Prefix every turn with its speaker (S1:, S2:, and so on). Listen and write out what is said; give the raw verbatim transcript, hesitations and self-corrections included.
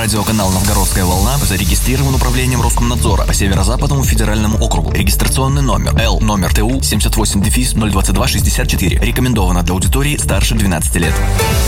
S1: Радиоканал «Новгородская волна» зарегистрирован управлением Роскомнадзора по Северо-Западному федеральному округу. Регистрационный номер Л номер ТУ семьдесят восемь ноль двадцать два шестьдесят четыре. Рекомендовано для аудитории старше двенадцати лет.